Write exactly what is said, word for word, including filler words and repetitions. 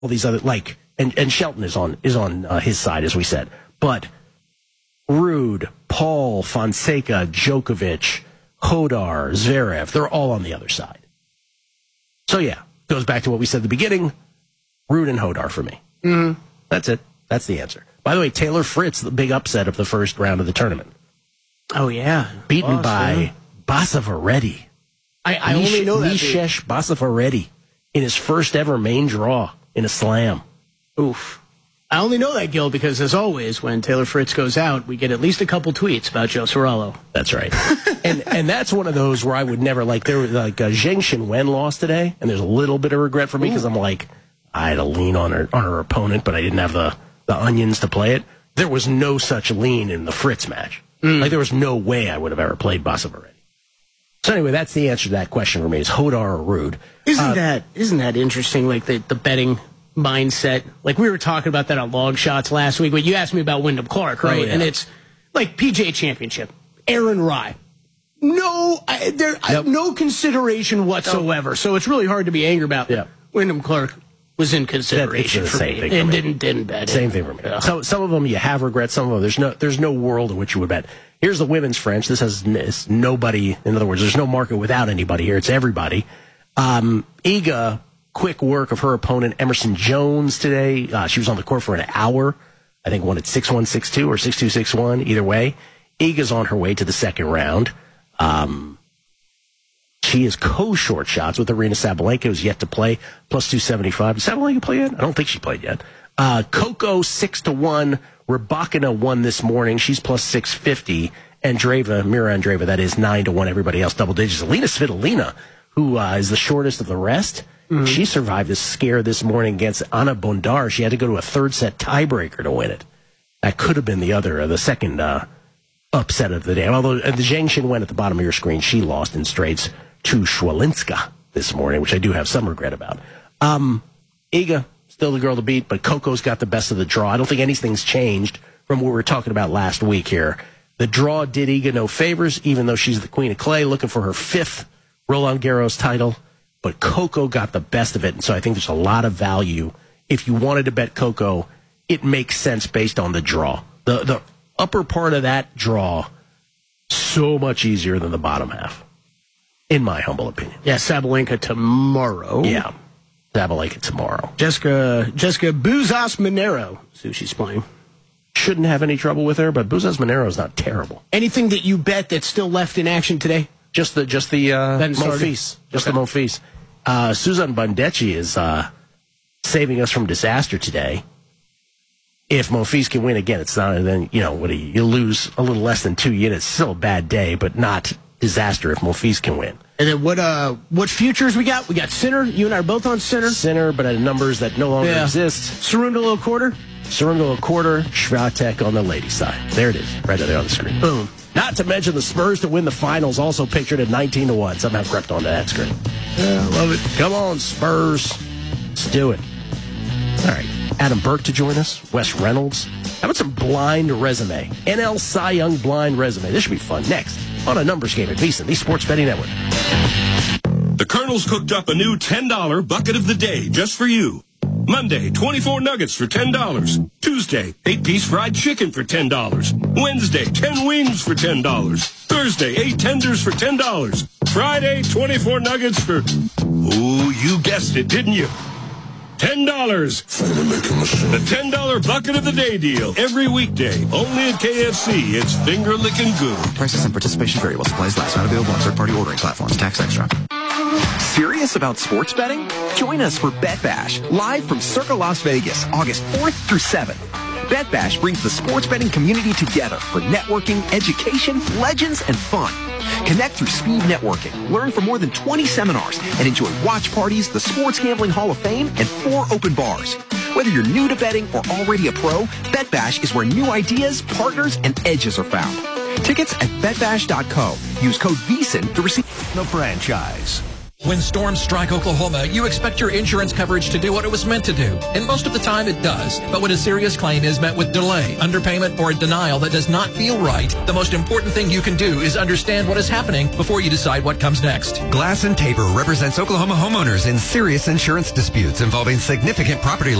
all these other, like, and, and Shelton is on is on uh, his side, as we said. But Ruud, Paul, Fonseca, Djokovic, Hodar, Zverev, they're all on the other side. So, yeah, goes back to what we said at the beginning. Ruud and Hodar for me. Mm-hmm. That's it. That's the answer. By the way, Taylor Fritz, the big upset of the first round of the tournament. Oh, yeah. Beaten Boss, by yeah. Basavireddy. I, I Mish- only know that. Mishesh Basavireddy in his first ever main draw in a slam. Oof. I only know that, Gil, because as always, when Taylor Fritz goes out, we get at least a couple tweets about Joe Sorello. That's right. and and that's one of those where I would never, like, there was, like, uh, Zheng Xinwen lost today, and there's a little bit of regret for me because I'm like, I had to lean on her, on her opponent, but I didn't have the, the onions to play it. There was no such lean in the Fritz match. Mm. Like, there was no way I would have ever played Basavireddy. So anyway, that's the answer to that question for me, is Hodar or Ruud. Isn't uh, that isn't that interesting, like, the, the betting mindset? Like, we were talking about that on Long Shots last week, but you asked me about Wyndham Clark, right? Oh, yeah. And it's like P G A Championship, Aaron Rye. No, I, there, yep. I, no consideration whatsoever. Nope. So it's really hard to be angry about. Yep. Wyndham Clark was in consideration for me, and me. didn't didn't bet. Same it. thing for me. Yeah. So some of them you have regrets. Some of them there's no there's no world in which you would bet. Here's the women's French. This has it's nobody. In other words, there's no market without anybody here. It's everybody. Um, Iga, quick work of her opponent Emerson Jones today. Uh, she was on the court for an hour. I think won at six one six two or six two six one. Either way, Iga's on her way to the second round. Um, she is co-short shots with Arina Sabalenka, who's yet to play, plus two seventy-five. Did Sabalenka play yet? I don't think she played yet. Uh, Coco, six to one. Rybakina won this morning. She's plus six fifty. Andreeva, Mira Andreeva, that is nine to one. Everybody else double digits. Alina Svitolina, who uh, is the shortest of the rest, mm-hmm. she survived a scare this morning against Anna Bondar. She had to go to a third set tiebreaker to win it. That could have been the other, uh, the second uh, upset of the day. Although uh, the Zheng Xinwen at the bottom of your screen, she lost in straights to Schwalinska this morning, which I do have some regret about. Um, Iga, still the girl to beat, but Coco's got the best of the draw. I don't think anything's changed from what we were talking about last week here. The draw did Iga no favors, even though she's the queen of clay, looking for her fifth Roland Garros title. But Coco got the best of it, and so I think there's a lot of value. If you wanted to bet Coco, it makes sense based on the draw. The the upper part of that draw, so much easier than the bottom half, in my humble opinion. Yeah, Sabalenka tomorrow. Yeah, Sabalenka tomorrow. Jessica Jessica Buzas Monero, is who she's playing. Shouldn't have any trouble with her, but Buzas Monero is not terrible. Anything that you bet that's still left in action today? Just the just the uh, Monfils. Just okay. the Monfils. Uh, Susan Bandecchi is uh, saving us from disaster today. If Monfils can win again, it's not, then, you know, what do you, you lose a little less than two units. Still a bad day, but not disaster if Monfils can win. And then what uh, what futures we got? We got Sinner. You and I are both on Sinner. Sinner, but at numbers that no longer yeah. exist. Cerundolo quarter. Cerundolo quarter. Swiatek on the ladies' side. There it is, right there on the screen. Boom. Not to mention the Spurs to win the finals, also pictured at nineteen to one. Somehow crept onto that screen. Yeah, I love it. Come on, Spurs. Let's do it. All right. Adam Burke to join us. Wes Reynolds. How about some blind resume? N L Cy Young blind resume. This should be fun. Next, on a numbers game at VEASAN, the Sports Betting Network. The Colonel's cooked up a new ten dollar bucket of the day just for you. Monday, twenty-four nuggets for ten dollars. Tuesday, eight-piece fried chicken for ten dollars. Wednesday, ten wings for ten dollars. Thursday, eight tenders for ten dollars. Friday, twenty-four nuggets for... Ooh, you guessed it, didn't you? ten dollars. The ten dollar bucket of the day deal. Every weekday. Only at K F C. It's finger-licking good. Prices and participation vary while supplies last. Not available on third-party ordering platforms. Tax extra. Serious about sports betting? Join us for Bet Bash, live from Circa Las Vegas, August fourth through seventh. Bet Bash brings the sports betting community together for networking, education, legends, and fun. Connect through speed networking, learn from more than twenty seminars, and enjoy watch parties, the Sports Gambling Hall of Fame, and four open bars. Whether you're new to betting or already a pro, Bet Bash is where new ideas, partners, and edges are found. Tickets at bet bash dot co. Use code VEASAN to receive the franchise. When storms strike Oklahoma, you expect your insurance coverage to do what it was meant to do. And most of the time it does. But when a serious claim is met with delay, underpayment, or a denial that does not feel right, the most important thing you can do is understand what is happening before you decide what comes next. Glass and Tabor represents Oklahoma homeowners in serious insurance disputes involving significant property